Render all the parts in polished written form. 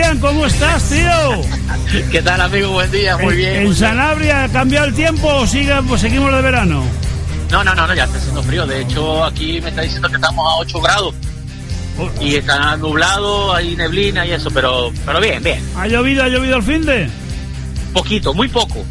William, ¿cómo estás, tío? ¿Qué tal, amigo? Buen día, muy bien. ¿En Sanabria ha cambiado el tiempo o seguimos de verano? No, ya está haciendo frío. De hecho, aquí me está diciendo que estamos a 8 grados. Y está nublado, hay neblina y eso, pero bien. ¿Ha llovido el finde? Poquito, muy poco.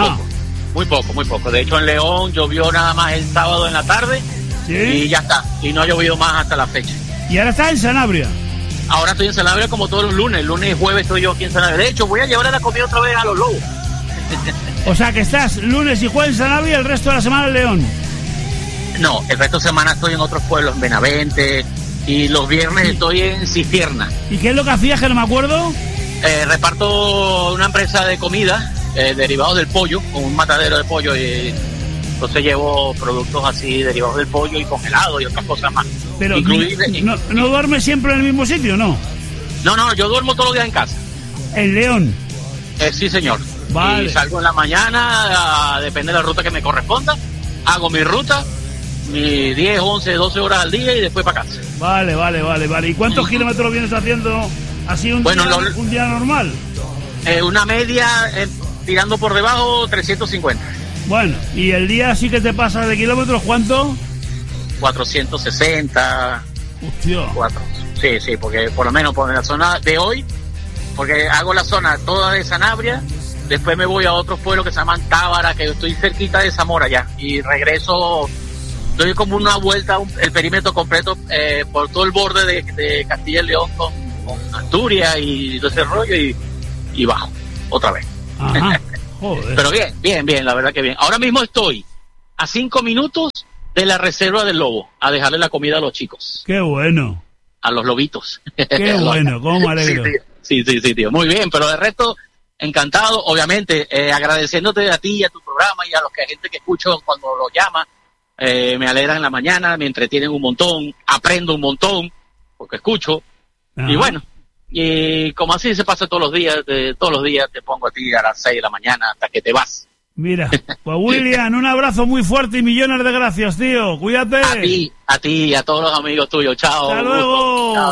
De hecho, en León llovió nada más el sábado en la tarde. ¿Sí? Y ya está. Y no ha llovido más hasta la fecha. ¿Y ahora estás en Sanabria? Ahora estoy en Sanabria como todos los lunes. Lunes y jueves estoy yo aquí en Sanabria. De hecho, voy a llevar a la comida otra vez a los lobos. O sea, que estás lunes y jueves en Sanabria y el resto de la semana en León. No, el resto de semana estoy en otros pueblos, en Benavente, y los viernes estoy en Cistierna. ¿Y qué es lo que hacías, que no me acuerdo? Reparto una empresa de comida, derivados del pollo, con un matadero de pollo, y entonces llevo productos así derivados del pollo y congelados y otras cosas más. Pero ¿no duermes siempre en el mismo sitio, no? No, yo duermo todos los días en casa. ¿En León? Sí, señor. Vale. Y salgo en la mañana, depende de la ruta que me corresponda, hago mi ruta, mis 10, 11, 12 horas al día y después para casa. Vale. ¿Y cuántos kilómetros vienes haciendo así un día normal? Una media, tirando por debajo, 350. Bueno, ¿y el día sí que te pasa de kilómetros cuánto? 460. Hostia. Sí, porque por lo menos por la zona de hoy, porque hago la zona toda de Sanabria, después me voy a otros pueblos que se llaman Tábara, que yo estoy cerquita de Zamora ya, y regreso, doy como una vuelta, el perímetro completo por todo el borde de Castilla y León con Asturias y todo ese rollo, y bajo, otra vez. Ajá. Joder. Pero bien, la verdad que bien. Ahora mismo estoy a 5 minutos de la reserva del lobo, a dejarle la comida a los chicos. ¡Qué bueno! A los lobitos. ¡Qué bueno! ¿Cómo me alegro? Sí, tío. Muy bien, pero de resto, encantado, obviamente, agradeciéndote a ti y a tu programa y a los gente que escucho cuando lo llama. Me alegran en la mañana, me entretienen un montón, aprendo un montón, porque escucho. Ajá. Y bueno, y como así se pasa todos los días te pongo a ti a las 6 de la mañana hasta que te vas. Mira, pues William, un abrazo muy fuerte y millones de gracias, tío. Cuídate. A ti y a todos los amigos tuyos. Chao. Hasta luego. Chao.